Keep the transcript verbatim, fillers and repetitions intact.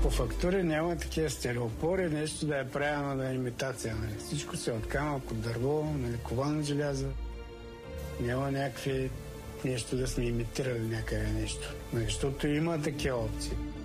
По фактури няма такива стереопори, нещо да е правилно да е имитация. Нали? Всичко се от камък, от дърво, нали, ковано желязо. Няма някакви нещо да сме имитирали някъде нещо. Нали? Защото има такива опции.